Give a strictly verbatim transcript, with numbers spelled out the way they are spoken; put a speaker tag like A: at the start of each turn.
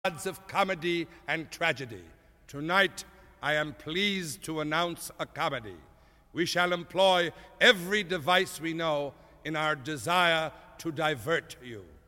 A: gods of comedy and tragedy. Tonight, I am pleased to announce a comedy. We shall employ every device we know in our desire to divert you.